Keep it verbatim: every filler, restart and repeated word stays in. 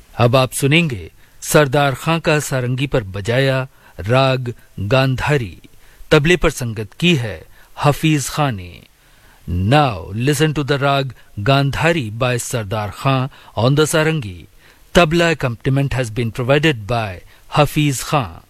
अब आप सुनेंगे सरदार खां का सारंगी पर बजाया राग गांधारी, तबले पर संगत की है हफीज खां ने। नाउ लिसन टू द राग Gandhari bye Sardar Khan on the sarangi. Tabla accompaniment has been provided by Hafiz Khan.